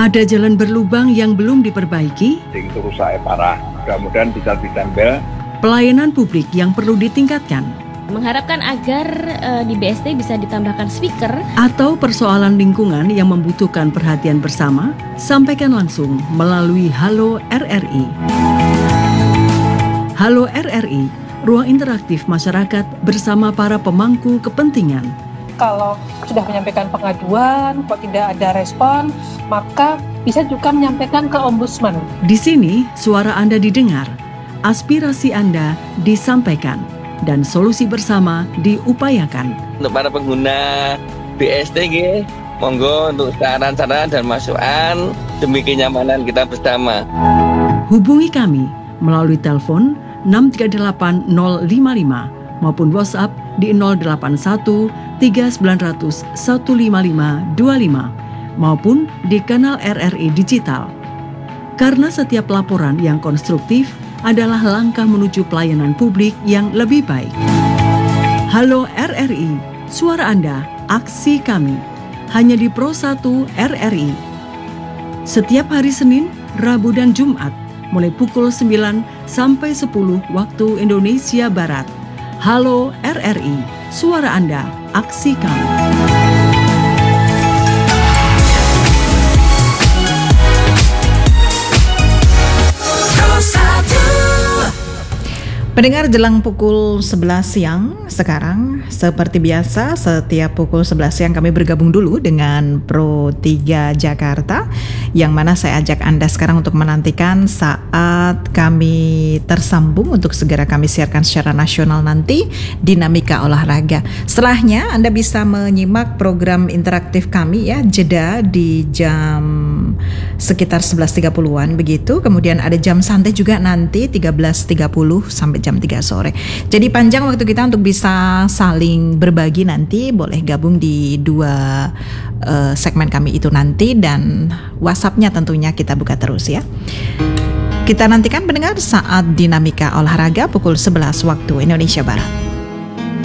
Ada jalan berlubang yang belum diperbaiki, itu rusak parah, mudah-mudahan bisa ditempel. Pelayanan publik yang perlu ditingkatkan, mengharapkan agar di BSD bisa ditambahkan speaker, atau persoalan lingkungan yang membutuhkan perhatian bersama, sampaikan langsung melalui Halo RRI. Halo RRI, ruang interaktif masyarakat bersama para pemangku kepentingan. Kalau sudah menyampaikan pengaduan, kok tidak ada respon, maka bisa juga menyampaikan ke Ombudsman. Di sini, suara Anda didengar, aspirasi Anda disampaikan, dan solusi bersama diupayakan. Untuk para pengguna BSD, monggo untuk saran-saran dan masukan demi kenyamanan kita bersama. Hubungi kami melalui telepon 638 055 maupun WhatsApp di 081 3900 15525 maupun di kanal RRI Digital. Karena setiap laporan yang konstruktif adalah langkah menuju pelayanan publik yang lebih baik. Halo RRI, suara Anda, aksi kami. Hanya di Pro 1 RRI. Setiap hari Senin, Rabu dan Jumat, mulai pukul 9 sampai 10 waktu Indonesia Barat. Halo RRI, suara Anda, aksi kami. Pendengar, jelang pukul 11 siang sekarang, seperti biasa setiap pukul 11 siang kami bergabung dulu dengan Pro 3 Jakarta, yang mana saya ajak Anda sekarang untuk menantikan saat kami tersambung untuk segera kami siarkan secara nasional nanti Dinamika Olahraga. Setelahnya Anda bisa menyimak program interaktif kami ya, jeda di jam sekitar 11.30-an begitu. Kemudian ada jam santai juga nanti 13.30 sampai jam 3 sore. Jadi panjang waktu kita untuk bisa saling berbagi nanti. Boleh gabung di dua segmen kami itu nanti, dan WhatsApp-nya tentunya kita buka terus ya. Kita nantikan pendengar saat Dinamika Olahraga pukul 11 waktu Indonesia Barat.